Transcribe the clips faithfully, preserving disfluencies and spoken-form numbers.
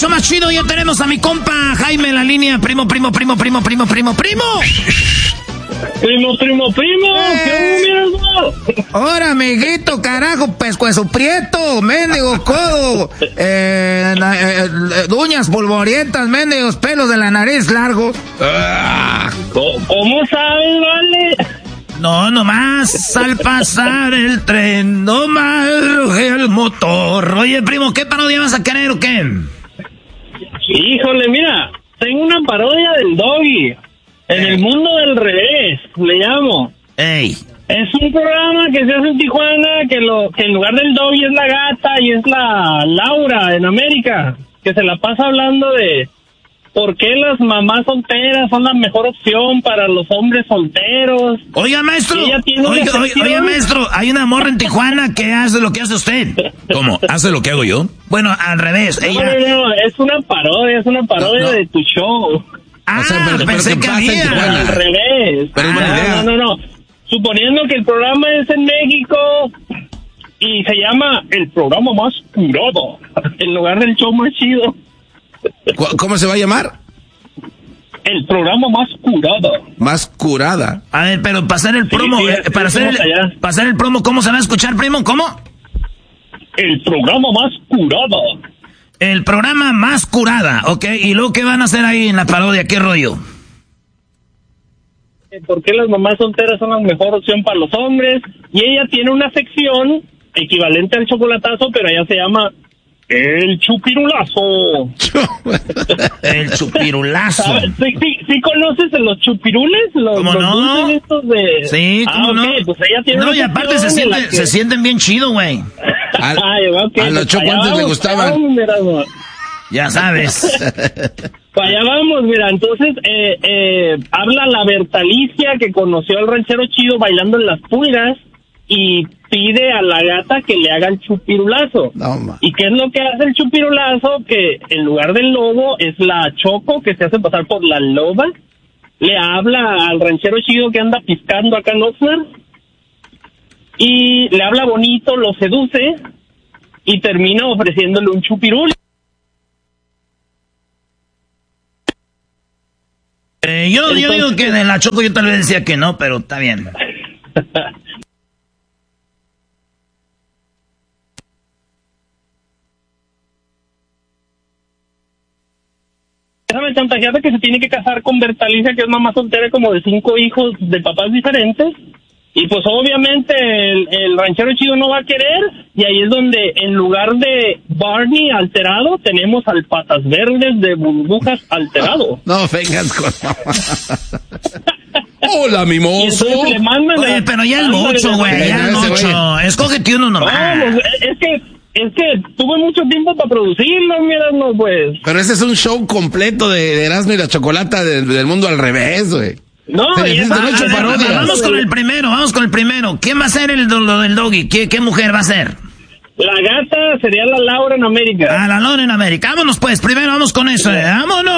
show más chido. Ya tenemos a mi compa Jaime en la línea. Primo, primo, primo, primo, primo, primo, primo. Primo, primo, primo. Eh. ¿Qué mierda? Ahora, amiguito, carajo, pescuezo prieto, mendigo codo, eh, eh, eh, uñas polvorientas, mendigos pelos de la nariz largos. ¿Cómo, ¿Cómo sabes, vale? No, nomás al pasar el tren, nomás ruge el motor. Oye, primo, ¿qué parodia vas a querer o qué? Híjole, mira, tengo una parodia del Doggy. En el mundo del revés, le llamo. Ey. Es un programa que se hace en Tijuana, que lo que en lugar del Doggy es la gata y es la Laura en América, que se la pasa hablando de por qué las mamás solteras son la mejor opción para los hombres solteros. Oiga, maestro, Ella tiene una oiga, oiga, oiga, maestro, hay una morra en Tijuana que hace lo que hace usted. ¿Cómo? ¿Hace lo que hago yo? Bueno, al revés. Ella... No, no, no, es una parodia, es una parodia no, no. de tu show. Ah, o sea, pero, pensé pero que había. Al revés. Pero es buena idea. No, no, no. Suponiendo que el programa es en México y se llama el programa más curado, en lugar del show más chido. ¿Cómo se va a llamar? El programa más curado. Más curada. A ver, pero para hacer el promo, sí, sí, para, hacer el, para hacer el promo, ¿cómo se va a escuchar, primo? ¿Cómo? El programa más curado. El programa más curada, ¿ok? ¿Y luego qué van a hacer ahí en la parodia? ¿Qué rollo? ¿Por qué las mamás solteras son la mejor opción para los hombres? Y ella tiene una sección equivalente al chocolatazo, pero ella se llama El Chupirulazo. El Chupirulazo. ¿Sí, sí, ¿Sí conoces los chupirules? Los, ¿Cómo los no? Estos de... Sí, ¿cómo ah, no? Okay, pues ella tiene no, una y aparte se, siente, que... se sienten bien chido, güey. Al, Ay, okay, a los chocuantes le gustaban. Vamos, ya sabes. Para allá vamos, mira, entonces eh, eh, habla la Bertalicia que conoció al ranchero chido bailando en las pulgas y pide a la gata que le haga el chupirulazo. No, ¿Y qué es lo que hace el chupirulazo? Que en lugar del lobo es la Choco que se hace pasar por la loba. Le habla al ranchero chido que anda piscando acá en Oxnard y le habla bonito, lo seduce y termina ofreciéndole un chupirul. Eh, yo, Entonces, yo digo que en la Choco yo tal vez decía que no, pero está bien. Déjame chantajear que se tiene que casar con Bertalicia, que es mamá soltera como de cinco hijos de papás diferentes. Y pues obviamente el, el ranchero chido no va a querer, y ahí es donde en lugar de Barney alterado, tenemos al Patas Verdes de Burbujas alterado. No, vengas con... Hola, mimoso. Le mandan Oye, a... pero ya es mucho, güey, ya es mucho. Escógete uno nomás. No, pues, es que, es que tuve mucho tiempo para producirlo, míralo, pues. Pero ese es un show completo de, de Erasmo y la Chocolata de, del mundo al revés, güey. No, y esa, a ver, vamos con el primero, vamos con el primero. ¿Quién va a ser el lo del Doggy? ¿Qué, ¿Qué mujer va a ser? La gata sería la Laura en América. Ah, la Laura en América. Vámonos pues, primero vamos con eso. Eh.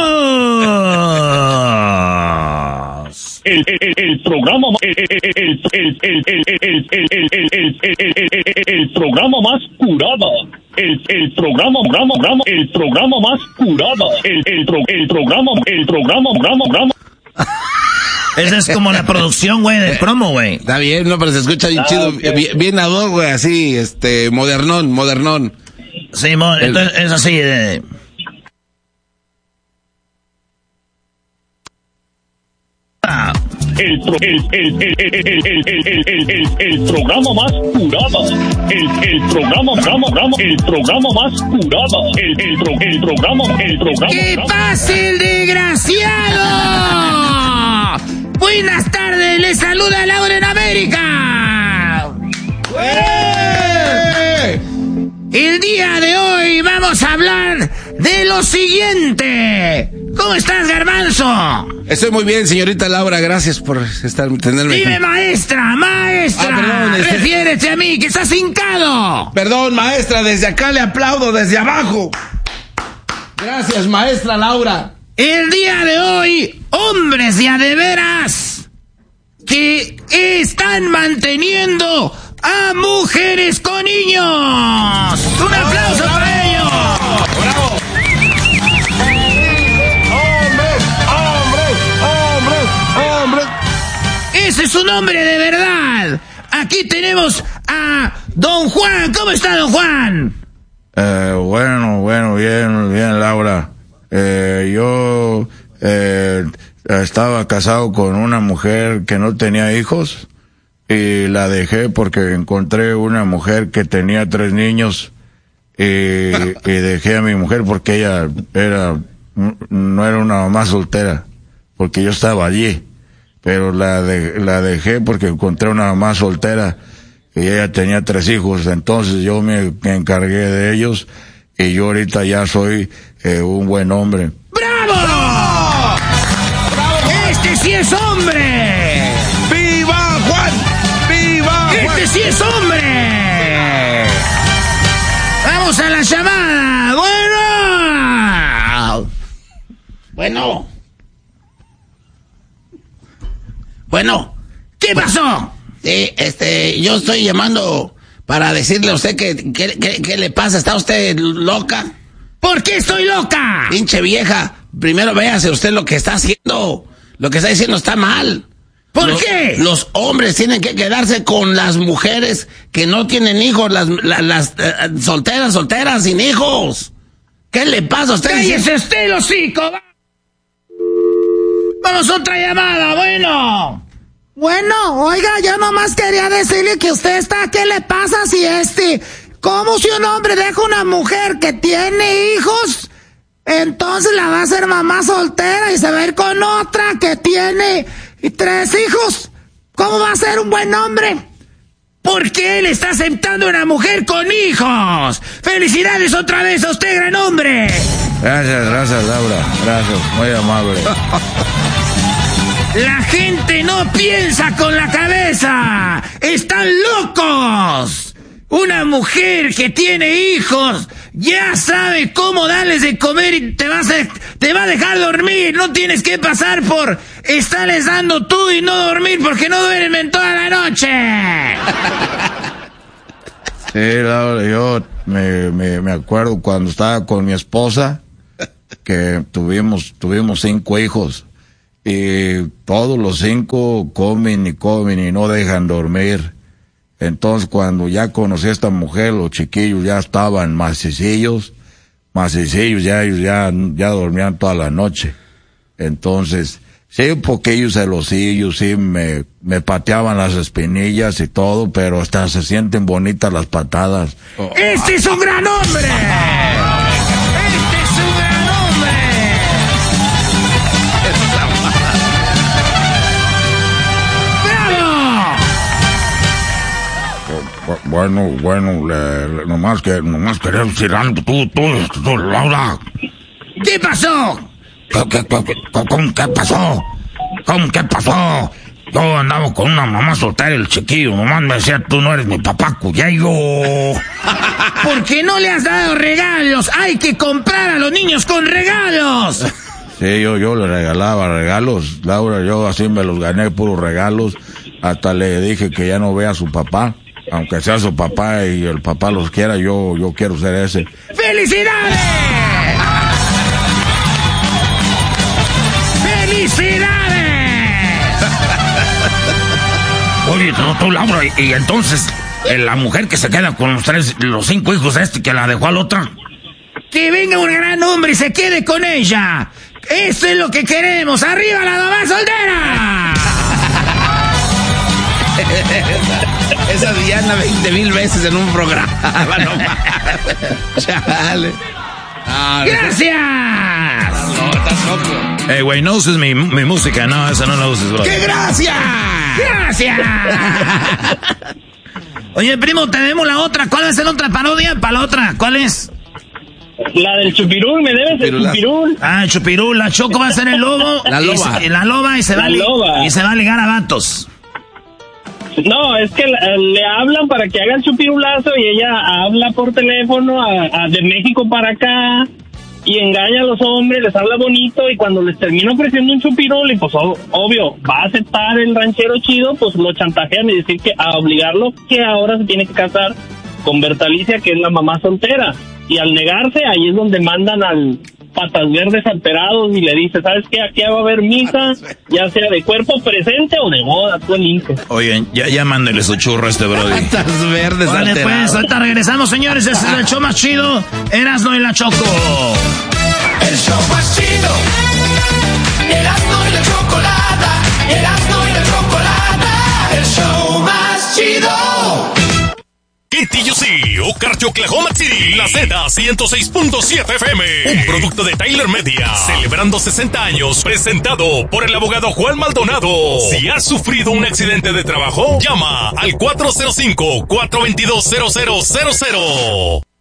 ¡Vámonos! El, el, el, el programa el, el, el, el, el, el, el, el, el, el, el, el programa más curado. El, el programa, programa, programa, el programa más curado. El, el, pro, el programa, el programa, programa, programa. Esa es como la producción, güey, del promo, güey. Está bien, no, pero se escucha bien ah, chido. Okay. Bien, bien ad hoc, güey, así, este, modernón, modernón. Sí, mo el... entonces es así de... Ah. El, pro, el, el, el, el, el, el, el, el, el, el programa más curado. El, el programa, programa, programa, el programa más curado. El, el, pro, el programa, el programa. ¡Qué pase el desgraciado! Buenas tardes, les saluda Laura en América. ¡Eh! El día de hoy vamos a hablar de lo siguiente. ¿Cómo estás, Garbanzo? Estoy muy bien, señorita Laura, gracias por estar tenerme Dime, aquí. maestra, maestra. Ah, perdón, este... refiérete a mí, que estás hincado. Perdón, maestra, desde acá le aplaudo, desde abajo. Gracias, maestra Laura. El día de hoy, hombres de a de veras que están manteniendo a mujeres con niños. Un aplauso para ellos. Bravo. nombre de verdad. Aquí tenemos a don Juan. ¿Cómo está, don Juan? Eh, bueno, bueno, bien, bien, Laura. Eh, yo eh, estaba casado con una mujer que no tenía hijos y la dejé porque encontré una mujer que tenía tres niños y, y dejé a mi mujer porque ella era no era una mamá soltera, porque yo estaba allí, pero la de, la dejé porque encontré una mamá soltera y ella tenía tres hijos. Entonces yo me, me encargué de ellos y yo ahorita ya soy eh, un buen hombre. ¡Bravo! ¡Bravo! ¡Este sí es hombre! ¡Viva Juan! ¡Viva Juan! ¡Este sí es hombre! ¡Vamos a la llamada! ¡Bueno! Bueno. Bueno. ¿Qué pasó? Sí, este, yo estoy llamando para decirle a usted que, que, que, que le pasa. ¿Está usted loca? ¿Por qué estoy loca? Pinche vieja, primero véase usted lo que está haciendo. Lo que está diciendo está mal. ¿Por los, qué? Los hombres tienen que quedarse con las mujeres que no tienen hijos, las, las, las uh, solteras, solteras, sin hijos. ¿Qué le pasa a usted? ¡Cállese usted, el hocico! Vamos a otra llamada, bueno. Bueno, oiga, yo nomás quería decirle que usted está, ¿qué le pasa si este, cómo si un hombre deja una mujer que tiene hijos, entonces la va a hacer mamá soltera y se va a ir con otra que tiene tres hijos? ¿Cómo va a ser un buen hombre? Porque él está aceptando una mujer con hijos. ¡Felicidades otra vez a usted, gran hombre! Gracias, gracias, Laura. Gracias, muy amable. La gente no piensa con la cabeza. ¡Están locos! Una mujer que tiene hijos ya sabe cómo darles de comer y te, vas a, te va a dejar dormir. No tienes que pasar por estarles dando tú y no dormir porque no duermen toda la noche. Sí, Laura, yo me, me, me acuerdo cuando estaba con mi esposa que tuvimos, tuvimos cinco hijos. Y todos los cinco comen y comen y no dejan dormir. Entonces cuando ya conocí a esta mujer, los chiquillos ya estaban macicillos, macicillos, ya ellos ya, ya dormían toda la noche. Entonces, sí, un poquillo celosillos, sí, me, me pateaban las espinillas y todo, pero hasta se sienten bonitas las patadas. ¡Este es un gran hombre! ¡Este es un gran hombre! Bueno, bueno, le, le, nomás que, nomás quería decir algo, tú, tú, tú, Laura. ¿Qué pasó? ¿Qué, qué, qué, qué, cómo, qué pasó? ¿Cómo, qué pasó? Yo andaba con una mamá soltera, el chiquillo, nomás me decía, tú no eres mi papá, cuyayo. ¿Por qué no le has dado regalos? Hay que comprar a los niños con regalos. Sí, yo, yo le regalaba regalos, Laura, yo así me los gané, puros regalos. Hasta le dije que ya no vea a su papá. Aunque sea su papá y el papá los quiera, yo, yo quiero ser ese. ¡Felicidades! ¡Felicidades! Oye, tú, tú Laura, y, y entonces, eh, la mujer que se queda con los tres, los cinco hijos este que la dejó a la otra. Que venga un gran hombre y se quede con ella. Eso es lo que queremos. ¡Arriba la mamá soltera! Esa Diana veinte mil veces en un programa. No, chale. No, ¡gracias! No, estás loco. Eh, güey, no uses mi, mi música, no, esa no la uses, bro. ¡Qué gracias! ¡Gracias! Oye, primo, tenemos la otra. ¿Cuál es la otra parodia? Para la otra, ¿cuál es? La del chupirul, me debes el chupirul. Ah, el chupirul, la Choco va a ser el lobo. La loba. Y, la loba y se, la va, loba. y se va a ligar a vatos. No, es que le hablan para que haga el chupirulazo y ella habla por teléfono a, a de México para acá y engaña a los hombres, les habla bonito y cuando les termina ofreciendo un chupirul y pues obvio, va a aceptar el ranchero chido, pues lo chantajean y decir que a obligarlo que ahora se tiene que casar con Bertalicia, que es la mamá soltera. Y al negarse, ahí es donde mandan al, patas verdes alterados y le dice, ¿sabes qué? Aquí va a haber misa, ya sea de cuerpo presente o de boda, tú eliges. Oye, ya, ya mándale su churro a este brody. Patas verdes Vale, alteradas. pues, ahorita regresamos, señores. Este es el show más chido. Erasmo y la Choco. El show más chido. Erasmo y la chocolata. Erasmo y la chocolata. El show más chido. K T U C, Okarche, Oklahoma City, la Z ciento seis punto siete F M, un producto de Tyler Media, celebrando sesenta años, presentado por el abogado Juan Maldonado. Si has sufrido un accidente de trabajo, llama al cuatro cero cinco, cuatro dos dos, cero cero cero cero.